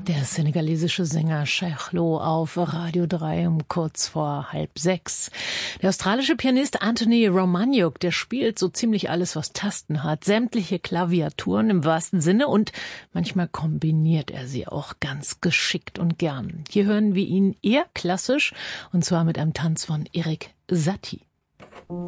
Der senegalesische Sänger Cheikh Lo auf Radio 3 um kurz vor 5:30. Der australische Pianist Anthony Romaniuk, der spielt so ziemlich alles, was Tasten hat, sämtliche Klaviaturen im wahrsten Sinne, und manchmal kombiniert er sie auch ganz geschickt und gern. Hier hören wir ihn eher klassisch, und zwar mit einem Tanz von Erik Satie.